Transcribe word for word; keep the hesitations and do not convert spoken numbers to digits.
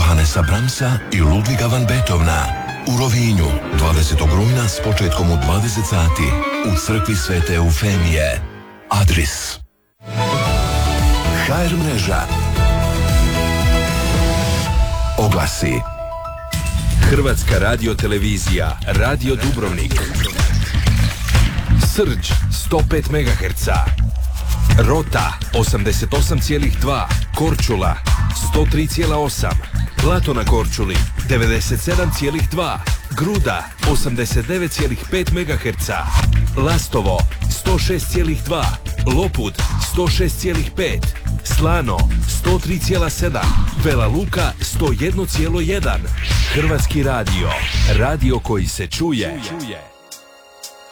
Johannesa Brahmsa i Ludviga van Beethovna. U Rovinju, dvadesetog rujna s početkom u dvadeset sati u crkvi Svete Eufemije. Adris H R mreža. Oglasi. Hrvatska radiotelevizija, Radio Dubrovnik. Srđ sto pet megaherca. Rota osamdeset osam zarez dva. Korčula sto tri zarez osam. Blato na Korčuli devedeset sedam zarez dva. Gruda osamdeset devet zarez pet megaherca. Lastovo sto šest zarez dva. Lopud sto šest zarez pet. Slano sto tri zarez sedam. Vela Luka sto jedan zarez jedan. Hrvatski radio. Radio koji se čuje.